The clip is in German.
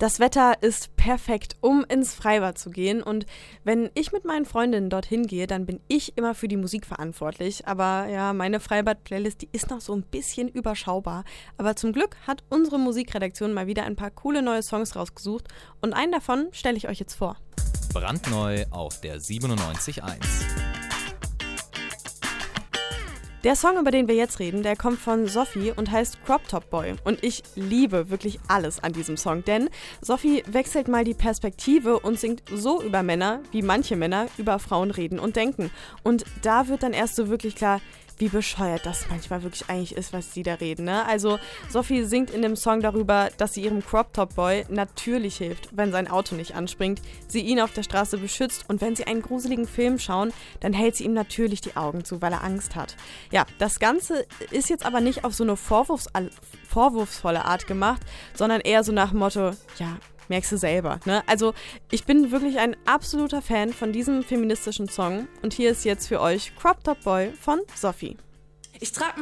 Das Wetter ist perfekt, um ins Freibad zu gehen, und wenn ich mit meinen Freundinnen dorthin gehe, dann bin ich immer für die Musik verantwortlich. Aber ja, meine Freibad-Playlist, die ist noch so ein bisschen überschaubar. Aber zum Glück hat unsere Musikredaktion mal wieder ein paar coole neue Songs rausgesucht, und einen davon stelle ich euch jetzt vor. Brandneu auf der 97.1. Der Song, über den wir jetzt reden, der kommt von Sophie und heißt Crop Top Boy. Und ich liebe wirklich alles an diesem Song, denn Sophie wechselt mal die Perspektive und singt so über Männer, wie manche Männer über Frauen reden und denken. Und da wird dann erst so wirklich klar, wie bescheuert das manchmal wirklich eigentlich ist, was sie da reden, ne? Also Sophie singt in dem Song darüber, dass sie ihrem Crop-Top-Boy natürlich hilft, wenn sein Auto nicht anspringt, sie ihn auf der Straße beschützt, und wenn sie einen gruseligen Film schauen, dann hält sie ihm natürlich die Augen zu, weil er Angst hat. Ja, das Ganze ist jetzt aber nicht auf so eine vorwurfsvolle Art gemacht, sondern eher so nach dem Motto, ja, merkst du selber, ne? Also ich bin wirklich ein absoluter Fan von diesem feministischen Song, und hier ist jetzt für euch Crop Top Boy von Sophie. Ich trag